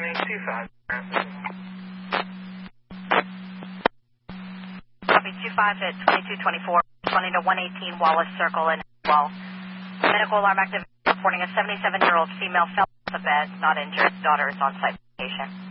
Copy 25 at 2224, responding to 118 Wallace Circle in Well. Medical alarm active, reporting a 77-year-old female fell off the bed, not injured. Daughter is on site patient.